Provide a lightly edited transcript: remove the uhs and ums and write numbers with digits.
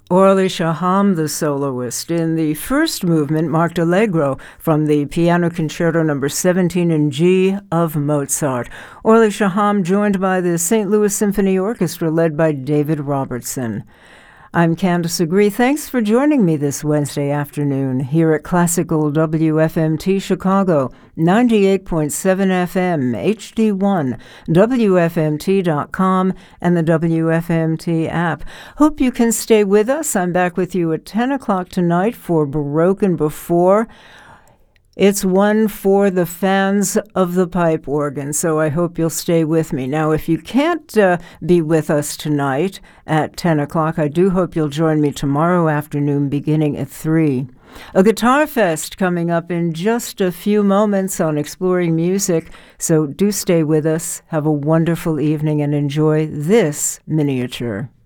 Orly Shaham, the soloist, in the first movement marked Allegro from the Piano Concerto No. 17 in G of Mozart. Orly Shaham joined by the St. Louis Symphony Orchestra led by David Robertson. I'm Candace Agree. Thanks for joining me this Wednesday afternoon here at Classical WFMT Chicago, 98.7 FM, HD1, WFMT.com, and the WFMT app. Hope you can stay with us. I'm back with you at 10 o'clock tonight for Baroque and Before. It's one for the fans of the pipe organ, so I hope you'll stay with me. Now, if you can't be with us tonight at 10 o'clock, I do hope you'll join me tomorrow afternoon beginning at 3. A Guitar Fest coming up in just a few moments on Exploring Music, so do stay with us. Have a wonderful evening and enjoy this miniature.